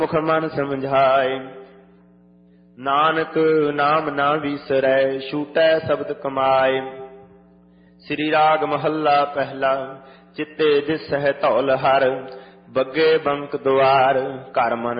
ਮੁਖ ਮਨ ਸਮਝਾਏ। ਨਾਨਕ ਨਾਮ ਨਾ ਵੀਸਰੈ, ਛੂਟੈ ਸ਼ਬਦ ਕਮਾਏ। ਸ੍ਰੀ ਰਾਗ ਮਹੱਲਾ ਪਹਿਲਾ। ਚਿੱਤੇ ਦਿਸਹਿ ਧੌਲ ਹਰ, ਬੱਗੇ ਬੰਕ ਦੁਆਰ, ਘਰ ਮਨ